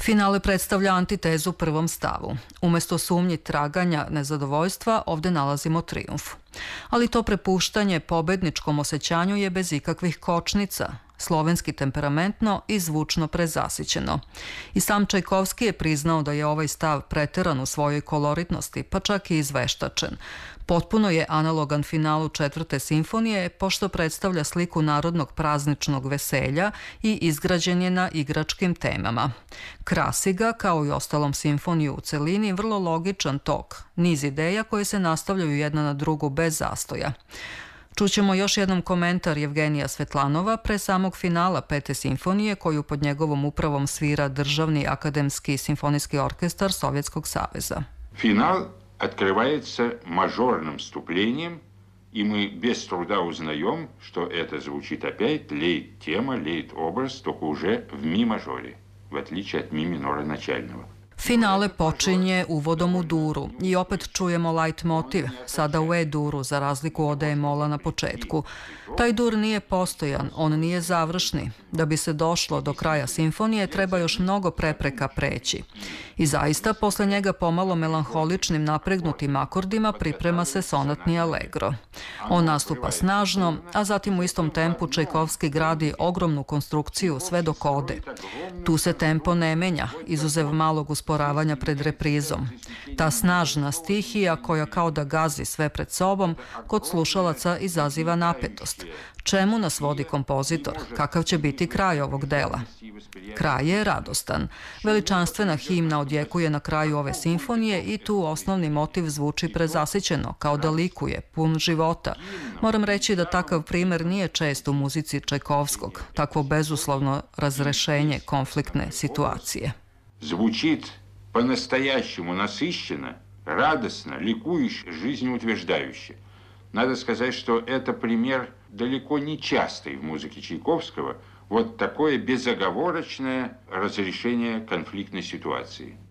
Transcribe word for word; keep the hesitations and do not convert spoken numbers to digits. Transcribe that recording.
Finale predstavlja antitezu prvom stavu. Umesto sumnji, traganja, nezadovoljstva, ovde nalazimo trijumf. Ali to prepuštanje pobedničkom osjećanju je bez ikakvih kočnica, slovenski temperamentno i zvučno prezasićeno. I sam Čajkovski je priznao da je ovaj stav preteran u svojoj koloritnosti, pa čak i izveštačen. Potpuno je analogan finalu četvrte simfonije, pošto predstavlja sliku narodnog prazničnog veselja i izgrađen je na igračkim temama. Krasi ga, kao i ostalom simfoniju u celini, vrlo logičan tok, niz ideja koje se nastavljaju jedna na drugu bez zastoja. Čućemo još jednom komentar Jevgenija Svetlanova pre samog finala pete simfonije, koju pod njegovom upravom svira Državni akademski simfonijski orkestar Sovjetskog saveza. Final открывается мажорным вступлением, и мы без труда узнаем, что это звучит опять лейт-тема, лейт-образ, только уже в ми-мажоре, в отличие от ми-минора начального. Finale počinje uvodom u duru i opet čujemo light motiv, sada u e-duru za razliku od e-mola na početku. Taj dur nije postojan, on nije završni. Da bi se došlo do kraja simfonije treba još mnogo prepreka preći. I zaista posle njega pomalo melanholičnim napregnutim akordima priprema se sonatni allegro. On nastupa snažno, a zatim u istom tempu Čajkovski gradi ogromnu konstrukciju sve dok ode. Tu se tempo ne menja, izuzev malog usporavanja pred reprizom. Ta snažna stihija koja kao da gazi sve pred sobom, kod slušalaca izaziva napetost. Čemu nas vodi kompozitor? Kakav će biti kraj ovog dela? Kraj je radostan. Veličanstvena himna odjekuje na kraju ove simfonije i tu osnovni motiv zvuči prezasićeno, kao da likuje, pun života. Moram reći da takav primer nije čest u muzici Čajkovskog, takvo bezuslovno razrešenje konfliktne situacije. Звучит по-настоящему насыщенно, радостно, ликующе, жизнеутверждающе. Надо сказать, что это пример далеко не частый в музыке Чайковского, вот такое безоговорочное разрешение конфликтной ситуации.